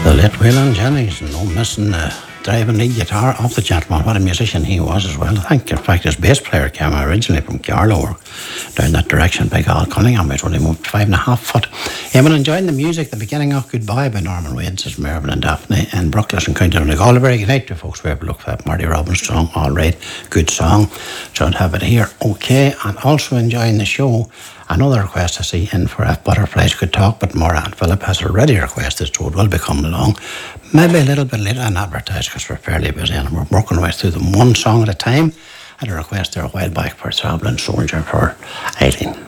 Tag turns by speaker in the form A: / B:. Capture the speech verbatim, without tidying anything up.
A: The late Waylon Jennings, no missing the driving lead guitar of the gentleman. What a musician he was as well. I think, in fact, his bass player came originally from Carlow, down that direction by Gal Cunningham. It only moved five and a half foot. Yeah, but enjoying the music, the beginning of Goodbye by Norman Wayne, says Mervyn and Daphne in Brookles and County Donegal. A very good night to folks. We have a look for that Marty Robbins song. All right, good song. Don't have it here. Okay, and also enjoying the show. Another request I see in for If Butterflies Could Talk, but Maura and Philip has already requested, so it will be coming along. Maybe a little bit later and advertised because we're fairly busy and we're working right through them one song at a time. I had a request there a while back for Travelling Soldier for Eileen.